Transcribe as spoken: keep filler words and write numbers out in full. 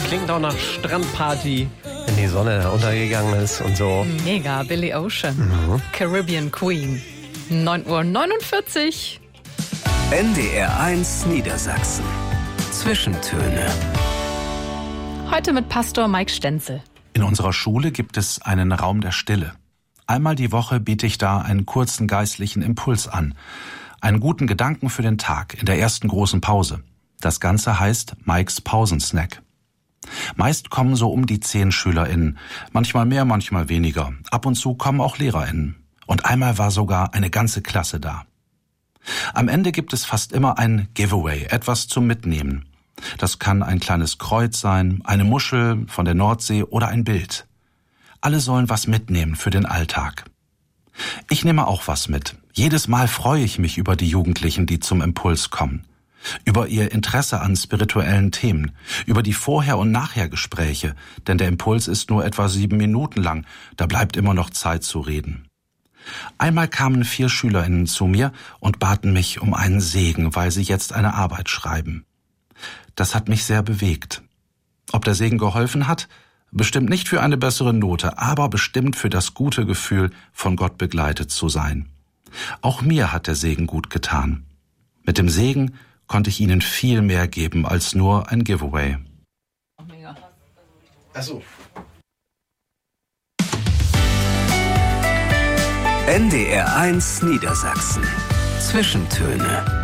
klingt auch nach Strandparty, wenn die Sonne untergegangen ist und so. Mega, Billy Ocean. Mhm. Caribbean Queen. neun Uhr neunundvierzig. N D R eins Niedersachsen. Zwischentöne. Heute mit Pastor Mike Stenzel. In unserer Schule gibt es einen Raum der Stille. Einmal die Woche biete ich da einen kurzen geistlichen Impuls an. Einen guten Gedanken für den Tag in der ersten großen Pause. Das Ganze heißt Mikes Pausensnack. Meist kommen so um die zehn SchülerInnen. Manchmal mehr, manchmal weniger. Ab und zu kommen auch LehrerInnen. Und einmal war sogar eine ganze Klasse da. Am Ende gibt es fast immer ein Giveaway, etwas zum Mitnehmen. Das kann ein kleines Kreuz sein, eine Muschel von der Nordsee oder ein Bild. Alle sollen was mitnehmen für den Alltag. Ich nehme auch was mit. Jedes Mal freue ich mich über die Jugendlichen, die zum Impuls kommen. Über ihr Interesse an spirituellen Themen, über die Vorher- und Nachhergespräche, denn der Impuls ist nur etwa sieben Minuten lang, da bleibt immer noch Zeit zu reden. Einmal kamen vier SchülerInnen zu mir und baten mich um einen Segen, weil sie jetzt eine Arbeit schreiben. Das hat mich sehr bewegt. Ob der Segen geholfen hat? Bestimmt nicht für eine bessere Note, aber bestimmt für das gute Gefühl, von Gott begleitet zu sein. Auch mir hat der Segen gut getan. Mit dem Segen konnte ich ihnen viel mehr geben als nur ein Giveaway. Ach so. N D R eins Niedersachsen. Zwischentöne.